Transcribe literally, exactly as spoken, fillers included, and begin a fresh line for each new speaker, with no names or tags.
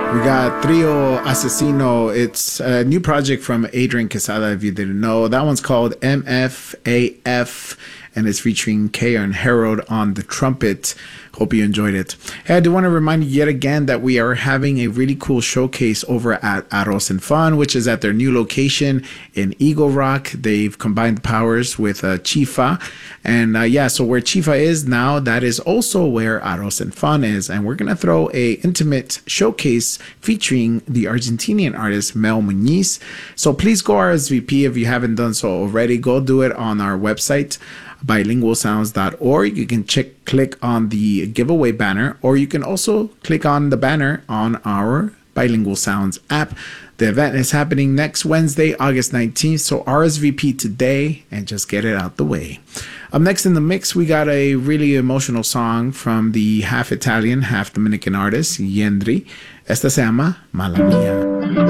We got Trio Asesino. It's a new project from Adrian Quesada, if you didn't know. That one's called M F A F, and it's featuring Kayon Harold on the trumpet. Hope you enjoyed it. Hey, I do want to remind you yet again that we are having a really cool showcase over at Arroz and Fun, which is at their new location in Eagle Rock. They've combined powers with uh, Chifa. And uh, yeah, so where Chifa is now, that is also where Arroz and Fun is. And we're going to throw a intimate showcase featuring the Argentinian artist Mel Muniz. So please go R S V P if you haven't done so already. Go do it on our website, bilingual sounds dot org. You can check click on the giveaway banner, or you can also click on the banner on our Bilingual Sounds app. The event is happening next Wednesday, August nineteenth, so R S V P today and just get it out the way. Up next in the mix, we got a really emotional song from the half Italian, half Dominican artist Yendri. Esta se llama Mala Mía.